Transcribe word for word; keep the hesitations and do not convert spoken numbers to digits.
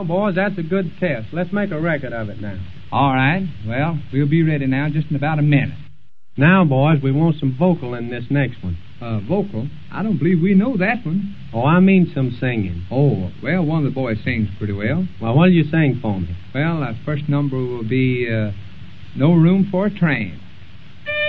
Well, boys, that's a good test. Let's make a record of it now. All right. Well, we'll be ready now just in about a minute. Now, boys, we want some vocal in this next one. Uh, vocal? I don't believe we know that one. Oh, I mean some singing. Oh, well, one of the boys sings pretty well. Well, what'll you sing for me? Well, that first number will be uh, No Room for a Train.